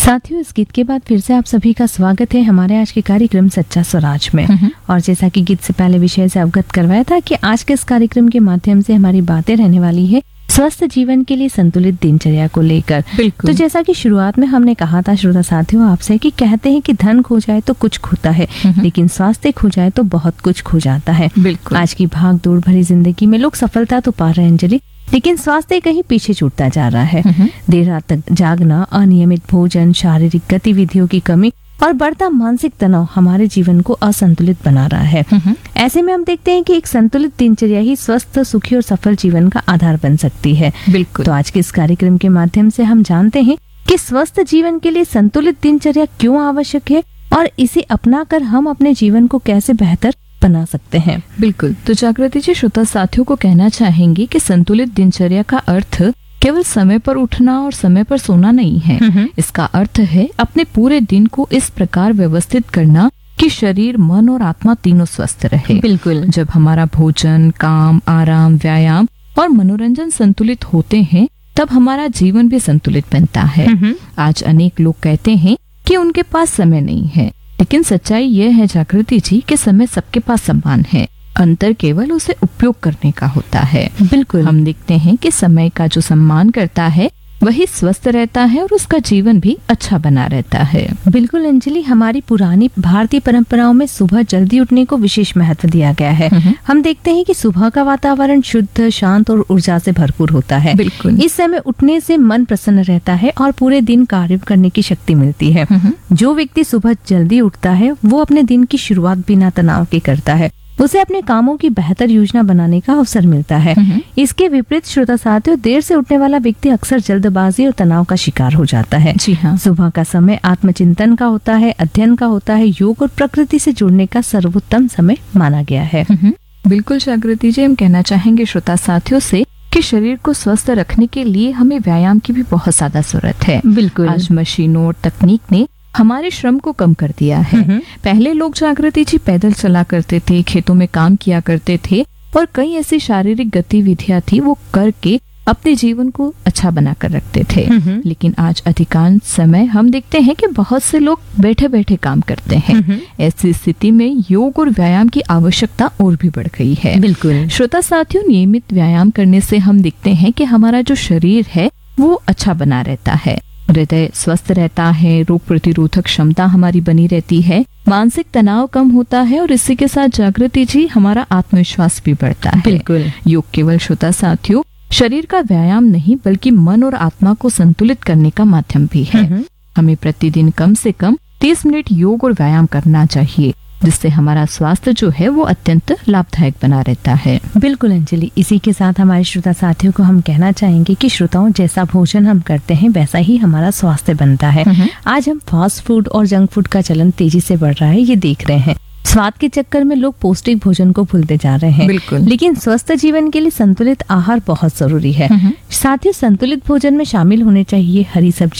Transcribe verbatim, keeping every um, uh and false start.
साथियों, इस गीत के बाद फिर से आप सभी का स्वागत है हमारे आज के कार्यक्रम सच्चा स्वराज में। और जैसा कि गीत से पहले विषय से अवगत करवाया था कि आज के इस कार्यक्रम के माध्यम से हमारी बातें रहने वाली है स्वस्थ जीवन के लिए संतुलित दिनचर्या को लेकर। तो जैसा कि शुरुआत में हमने कहा था श्रोता साथियों आपसे कि कहते हैं कि धन खो जाए तो कुछ खोता है, लेकिन स्वास्थ्य खो जाए तो बहुत कुछ खो जाता है। आज की भाग दौड़ भरी जिंदगी में लोग सफलता तो पा रहे हैं अंजलि, लेकिन स्वास्थ्य कहीं पीछे छूटता जा रहा है। देर रात तक जागना, अनियमित भोजन, शारीरिक गतिविधियों की कमी और बढ़ता मानसिक तनाव हमारे जीवन को असंतुलित बना रहा है। ऐसे में हम देखते हैं कि एक संतुलित दिनचर्या ही स्वस्थ, सुखी और सफल जीवन का आधार बन सकती है। बिल्कुल। तो आज के इस कार्यक्रम के माध्यम से हम जानते हैं कि स्वस्थ जीवन के लिए संतुलित दिनचर्या क्यों आवश्यक है और इसे अपनाकर हम अपने जीवन को कैसे बेहतर बना सकते हैं। बिल्कुल। तो जागृति जी श्रोता साथियों को कहना चाहेंगे कि संतुलित दिनचर्या का अर्थ केवल समय पर उठना और समय पर सोना नहीं है। इसका अर्थ है अपने पूरे दिन को इस प्रकार व्यवस्थित करना कि शरीर, मन और आत्मा तीनों स्वस्थ रहे। बिल्कुल। जब हमारा भोजन, काम, आराम, व्यायाम और मनोरंजन संतुलित होते हैं तब हमारा जीवन भी संतुलित बनता है। आज अनेक लोग कहते हैं कि उनके पास समय नहीं है, लेकिन सच्चाई यह है जागृति जी कि समय सबके पास समान है। अंतर केवल उसे उपयोग करने का होता है। बिल्कुल। हम देखते हैं कि समय का जो सम्मान करता है वही स्वस्थ रहता है और उसका जीवन भी अच्छा बना रहता है। बिल्कुल अंजलि, हमारी पुरानी भारतीय परंपराओं में सुबह जल्दी उठने को विशेष महत्व दिया गया है। हम देखते हैं कि सुबह का वातावरण शुद्ध, शांत और ऊर्जा से भरपूर होता है। बिल्कुल। इस समय उठने से मन प्रसन्न रहता है और पूरे दिन कार्य करने की शक्ति मिलती है। जो व्यक्ति सुबह जल्दी उठता है वो अपने दिन की शुरुआत बिना तनाव के करता है। उसे अपने कामों की बेहतर योजना बनाने का अवसर मिलता है। इसके विपरीत श्रोता साथियों, देर से उठने वाला व्यक्ति अक्सर जल्दबाजी और तनाव का शिकार हो जाता है। जी हाँ। सुबह का समय आत्मचिंतन का होता है, अध्ययन का होता है, योग और प्रकृति से जुड़ने का सर्वोत्तम समय माना गया है। बिल्कुल जागृति जी, हम कहना चाहेंगे श्रोता साथियों से कि शरीर को स्वस्थ रखने के लिए हमें व्यायाम की भी बहुत ज्यादा जरूरत है। बिल्कुल। आज मशीनों और तकनीक ने हमारे श्रम को कम कर दिया है। पहले लोग जागृति जी पैदल चला करते थे, खेतों में काम किया करते थे और कई ऐसी शारीरिक गतिविधियां थी वो करके अपने जीवन को अच्छा बना कर रखते थे। लेकिन आज अधिकांश समय हम देखते हैं कि बहुत से लोग बैठे बैठे काम करते हैं। ऐसी स्थिति में योग और व्यायाम की आवश्यकता और भी बढ़ गई है। बिल्कुल। श्रोता साथियों, नियमित व्यायाम करने से हम देखते हैं कि हमारा जो शरीर है वो अच्छा बना रहता है, हृदय स्वस्थ रहता है, रोग प्रतिरोधक क्षमता हमारी बनी रहती है, मानसिक तनाव कम होता है और इसी के साथ जागृति जी हमारा आत्मविश्वास भी बढ़ता है। बिल्कुल। योग केवल श्रोता साथियों शरीर का व्यायाम नहीं बल्कि मन और आत्मा को संतुलित करने का माध्यम भी है। हमें प्रतिदिन कम से कम तीस मिनट योग और व्यायाम करना चाहिए, जिससे हमारा स्वास्थ्य जो है वो अत्यंत लाभदायक बना रहता है। बिल्कुल अंजलि, इसी के साथ हमारे श्रोता साथियों को हम कहना चाहेंगे कि श्रोताओं, जैसा भोजन हम करते हैं वैसा ही हमारा स्वास्थ्य बनता है। आज हम फास्ट फूड और जंक फूड का चलन तेजी से बढ़ रहा है, ये देख रहे हैं। स्वाद के चक्कर में लोग पौष्टिक भोजन को भूलते जा रहे हैं। बिल्कुल। लेकिन स्वस्थ जीवन के लिए संतुलित आहार बहुत जरूरी है। साथ ही संतुलित भोजन में शामिल होने चाहिए हरी सब्जी,